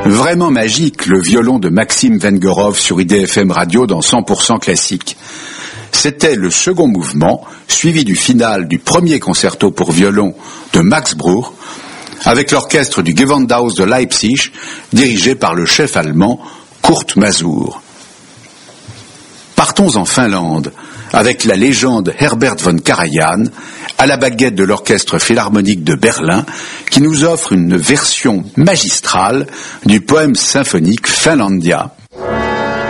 Vraiment magique, le violon de Maxime Vengerov sur IDFM Radio dans 100% classique. C'était le second mouvement, suivi du final du premier concerto pour violon de Max Bruch, avec l'orchestre du Gewandhaus de Leipzig, dirigé par le chef allemand Kurt Masur. Partons en Finlande, avec la légende Herbert von Karajan, à la baguette de l'orchestre philharmonique de Berlin, qui nous offre une version magistrale du poème symphonique Finlandia,